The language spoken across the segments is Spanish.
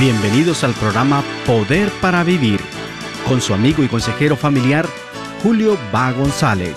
Bienvenidos al programa Poder para Vivir, con su amigo y consejero familiar, Julio Va González.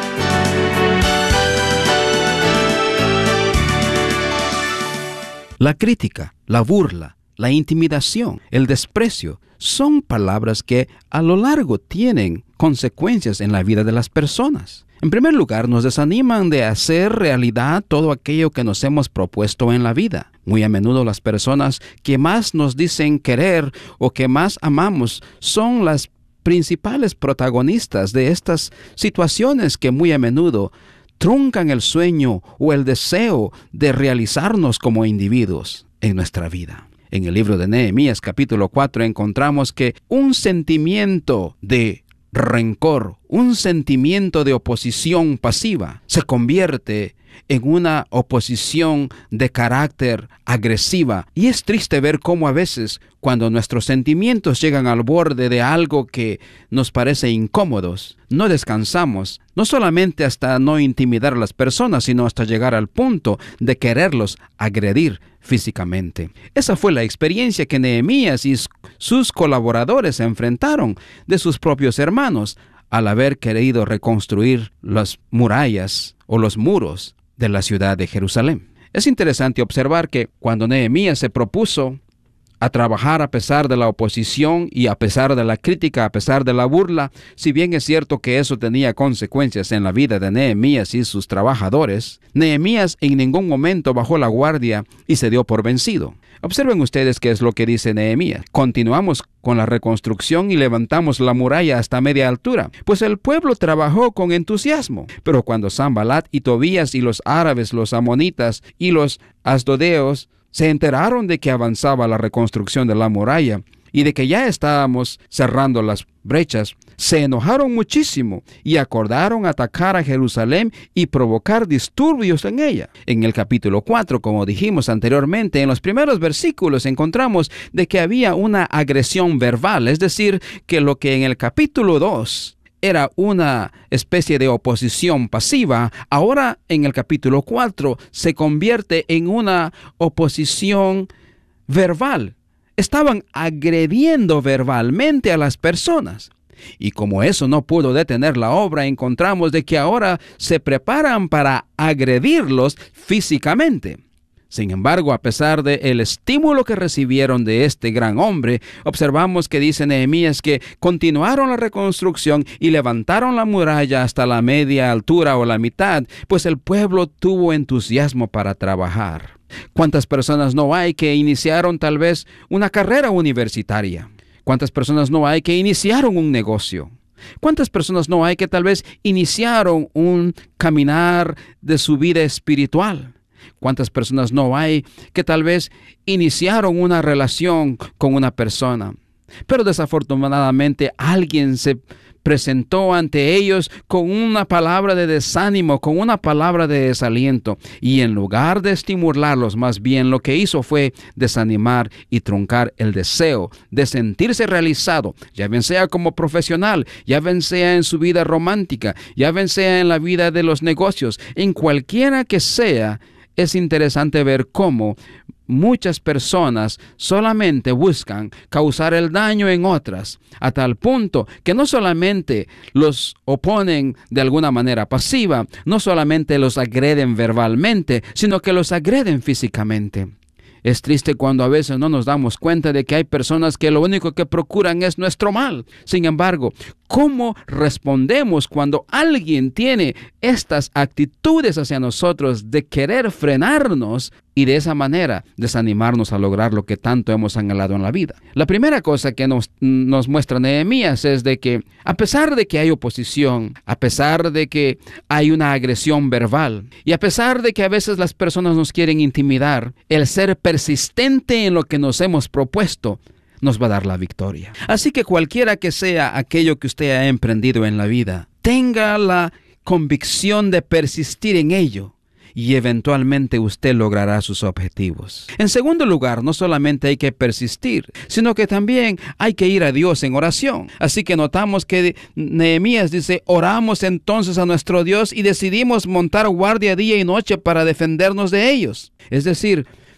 La crítica, la burla, la intimidación, el desprecio, son palabras que a lo largo tienen consecuencias en la vida de las personas. En primer lugar, nos desaniman de hacer realidad todo aquello que nos hemos propuesto en la vida. Muy a menudo las personas que más nos dicen querer o que más amamos son las principales protagonistas de estas situaciones que muy a menudo truncan el sueño o el deseo de realizarnos como individuos en nuestra vida. En el libro de Nehemías, capítulo 4, encontramos que un sentimiento de rencor, un sentimiento de oposición pasiva, se convierte en una oposición de carácter agresiva. Y es triste ver cómo a veces, cuando nuestros sentimientos llegan al borde de algo que nos parece incómodos, no descansamos, no solamente hasta no intimidar a las personas, sino hasta llegar al punto de quererlos agredir físicamente. Esa fue la experiencia que Nehemías y sus colaboradores enfrentaron de sus propios hermanos al haber querido reconstruir las murallas o los muros de la ciudad de Jerusalén. Es interesante observar que cuando Nehemías se propuso a trabajar a pesar de la oposición y a pesar de la crítica, a pesar de la burla, si bien es cierto que eso tenía consecuencias en la vida de Nehemías y sus trabajadores, Nehemías en ningún momento bajó la guardia y se dio por vencido. Observen ustedes qué es lo que dice Nehemías. Continuamos con la reconstrucción y levantamos la muralla hasta media altura, pues el pueblo trabajó con entusiasmo. Pero cuando Sanbalat y Tobías y los árabes, los amonitas y los asdodeos se enteraron de que avanzaba la reconstrucción de la muralla y de que ya estábamos cerrando las brechas, se enojaron muchísimo y acordaron atacar a Jerusalén y provocar disturbios en ella. En el capítulo 4, como dijimos anteriormente, en los primeros versículos encontramos de que había una agresión verbal, es decir, que lo que en el capítulo 2 era una especie de oposición pasiva, ahora en el capítulo 4 se convierte en una oposición verbal. Estaban agrediendo verbalmente a las personas. Y como eso no pudo detener la obra, encontramos de que ahora se preparan para agredirlos físicamente. Sin embargo, a pesar del estímulo que recibieron de este gran hombre, observamos que dice Nehemías que continuaron la reconstrucción y levantaron la muralla hasta la media altura o la mitad, pues el pueblo tuvo entusiasmo para trabajar. ¿Cuántas personas no hay que iniciaron tal vez una carrera universitaria? ¿Cuántas personas no hay que iniciaron un negocio? ¿Cuántas personas no hay que tal vez iniciaron un caminar de su vida espiritual? ¿Cuántas personas no hay que tal vez iniciaron una relación con una persona? Pero desafortunadamente alguien se presentó ante ellos con una palabra de desánimo, con una palabra de desaliento. Y en lugar de estimularlos, más bien lo que hizo fue desanimar y truncar el deseo de sentirse realizado, ya bien sea como profesional, ya bien sea en su vida romántica, ya bien sea en la vida de los negocios, en cualquiera que sea. Es interesante ver cómo muchas personas solamente buscan causar el daño en otras, a tal punto que no solamente los oponen de alguna manera pasiva, no solamente los agreden verbalmente, sino que los agreden físicamente. Es triste cuando a veces no nos damos cuenta de que hay personas que lo único que procuran es nuestro mal. Sin embargo, ¿cómo respondemos cuando alguien tiene estas actitudes hacia nosotros de querer frenarnos y de esa manera desanimarnos a lograr lo que tanto hemos anhelado en la vida? La primera cosa que nos muestra Nehemías es de que a pesar de que hay oposición, a pesar de que hay una agresión verbal y a pesar de que a veces las personas nos quieren intimidar, el ser persistente en lo que nos hemos propuesto nos va a dar la victoria. Así que cualquiera que sea aquello que usted ha emprendido en la vida, tenga la convicción de persistir en ello y eventualmente usted logrará sus objetivos. En segundo lugar, no solamente hay que persistir, sino que también hay que ir a Dios en oración. Así que notamos que Nehemías dice, oramos entonces a nuestro Dios y decidimos montar guardia día y noche para defendernos de ellos. Es decir,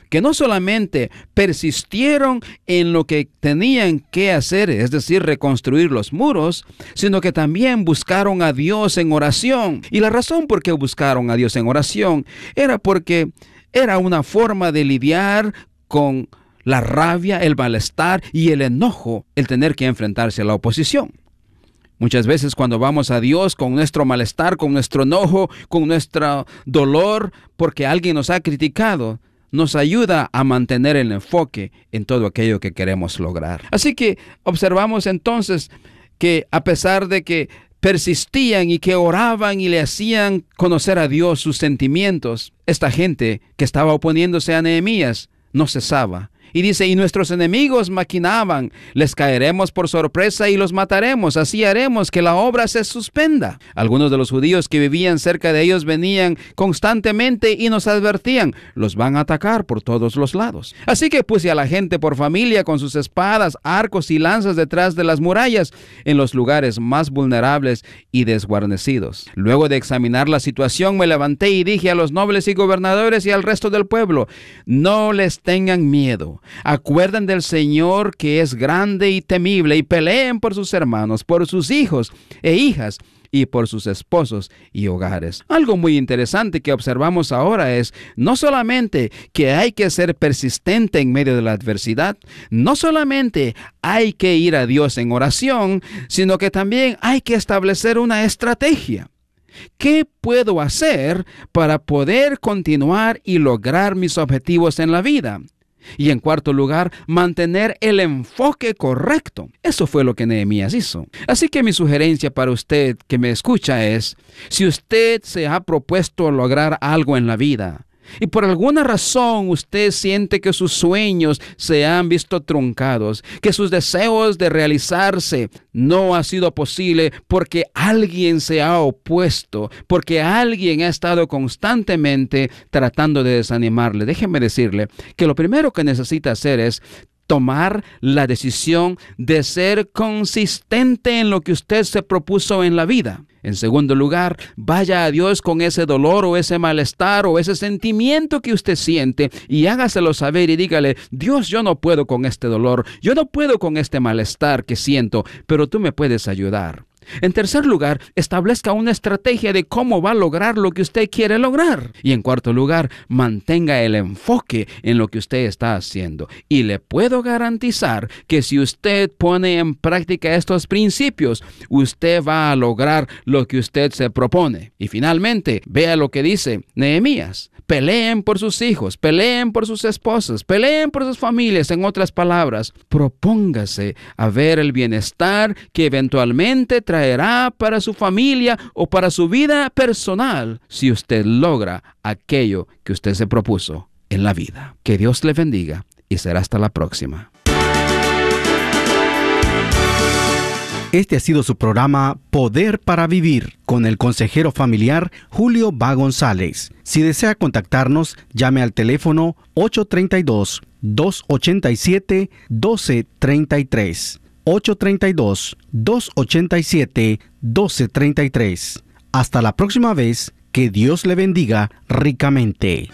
que no solamente persistieron en lo que tenían que hacer, es decir, reconstruir los muros, sino que también buscaron a Dios en oración. Y la razón por qué buscaron a Dios en oración era porque era una forma de lidiar con la rabia, el malestar y el enojo, el tener que enfrentarse a la oposición. Muchas veces cuando vamos a Dios con nuestro malestar, con nuestro enojo, con nuestro dolor, porque alguien nos ha criticado, nos ayuda a mantener el enfoque en todo aquello que queremos lograr. Así que observamos entonces que a pesar de que persistían y que oraban y le hacían conocer a Dios sus sentimientos, esta gente que estaba oponiéndose a Nehemías no cesaba. Y dice, y nuestros enemigos maquinaban, les caeremos por sorpresa y los mataremos, así haremos que la obra se suspenda. Algunos de los judíos que vivían cerca de ellos venían constantemente y nos advertían, los van a atacar por todos los lados. Así que puse a la gente por familia con sus espadas, arcos y lanzas detrás de las murallas, en los lugares más vulnerables y desguarnecidos. Luego de examinar la situación, me levanté y dije a los nobles y gobernadores y al resto del pueblo, no les tengan miedo. Acuerden del Señor que es grande y temible y peleen por sus hermanos, por sus hijos e hijas y por sus esposos y hogares. Algo muy interesante que observamos ahora es no solamente que hay que ser persistente en medio de la adversidad, no solamente hay que ir a Dios en oración, sino que también hay que establecer una estrategia. ¿Qué puedo hacer para poder continuar y lograr mis objetivos en la vida? Y en cuarto lugar, mantener el enfoque correcto. Eso fue lo que Nehemías hizo. Así que mi sugerencia para usted que me escucha es, si usted se ha propuesto lograr algo en la vida, y por alguna razón usted siente que sus sueños se han visto truncados, que sus deseos de realizarse no ha sido posible porque alguien se ha opuesto, porque alguien ha estado constantemente tratando de desanimarle, déjeme decirle que lo primero que necesita hacer es tomar la decisión de ser consistente en lo que usted se propuso en la vida. En segundo lugar, vaya a Dios con ese dolor o ese malestar o ese sentimiento que usted siente y hágaselo saber y dígale, Dios, yo no puedo con este dolor, yo no puedo con este malestar que siento, pero tú me puedes ayudar. En tercer lugar, establezca una estrategia de cómo va a lograr lo que usted quiere lograr. Y en cuarto lugar, mantenga el enfoque en lo que usted está haciendo. Y le puedo garantizar que si usted pone en práctica estos principios, usted va a lograr lo que usted se propone. Y finalmente, vea lo que dice Nehemías. Peleen por sus hijos, peleen por sus esposas, peleen por sus familias. En otras palabras, propóngase a ver el bienestar que eventualmente traerá para su familia o para su vida personal si usted logra aquello que usted se propuso en la vida. Que Dios le bendiga y será hasta la próxima. Este ha sido su programa Poder para Vivir con el consejero familiar Julio Va González. Si desea contactarnos, llame al teléfono 832-287-1233. 832-287-1233. Hasta la próxima vez, que Dios le bendiga ricamente.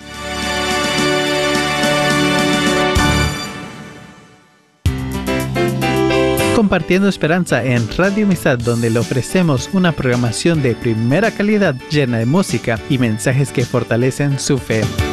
Compartiendo Esperanza en Radio Amistad, donde le ofrecemos una programación de primera calidad llena de música y mensajes que fortalecen su fe.